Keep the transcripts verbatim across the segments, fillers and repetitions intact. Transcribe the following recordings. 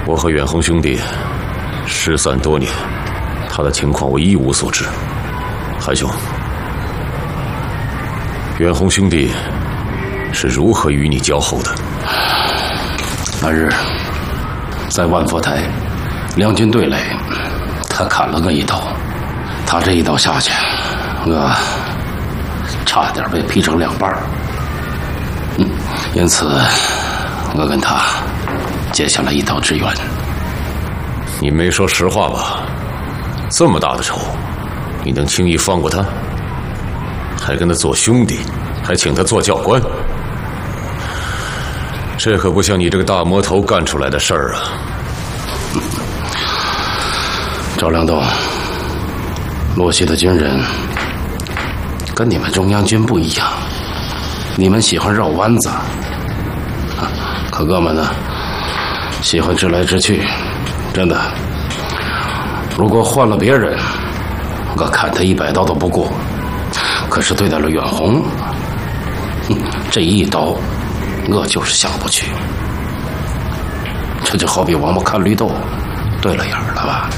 我和远红兄弟失散多年，他的情况我一无所知。韩兄，远红兄弟是如何与你交后的？ 那日在万佛台，两军对垒，他砍了我一刀，他这一刀下去，我差点被劈成两半。嗯，因此我跟他结下了一道之缘。 你没说实话吧？这么大的仇，你能轻易放过他？还跟他做兄弟，还请他做教官，这可不像你这个大魔头干出来的事儿啊！ 赵良栋，洛西的军人跟你们中央军不一样，你们喜欢绕弯子，可我们呢，喜欢直来直去。真的，如果换了别人，我砍他一百刀都不过。可是对待了远红，这一刀，我就是下不去。这就好比王八看绿豆，对了眼儿了吧？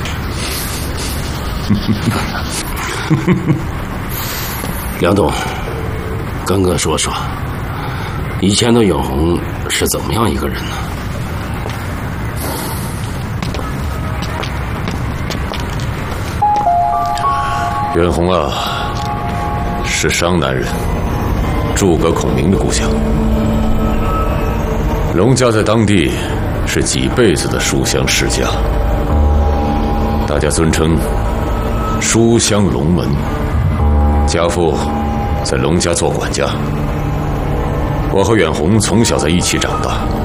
梁董，跟哥说说，以前的远红是怎么样一个人呢？ 远红啊，是商南人，诸葛孔明的故乡。龙家在当地是几辈子的书香世家，大家尊称书香龙门。家父在龙家做管家，我和远红从小在一起长大。